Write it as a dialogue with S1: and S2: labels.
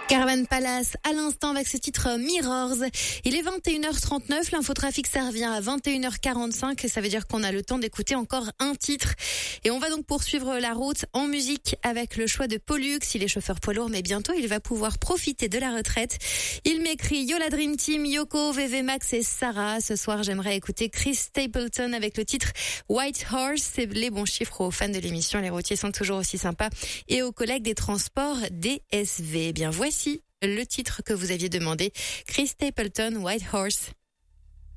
S1: Caravan Palace à l'instant avec ce titre Mirrors. Il est 21h39, l'infotrafic ça revient à 21h45 et ça veut dire qu'on a le temps d'écouter encore un titre. Et on va donc poursuivre la route en musique avec le choix de Pollux. Il est chauffeur poids lourd mais bientôt il va pouvoir profiter de la retraite. Il m'écrit Yo la Dream Team, Yoko, VV Max et Sarah. Ce soir j'aimerais écouter Chris Stapleton avec le titre White Horse. C'est les bons chiffres aux fans de l'émission, les routiers sont toujours aussi sympas, et aux collègues des transports DSV. Eh bien voici le titre que vous aviez demandé, Chris Stapleton, White Horse.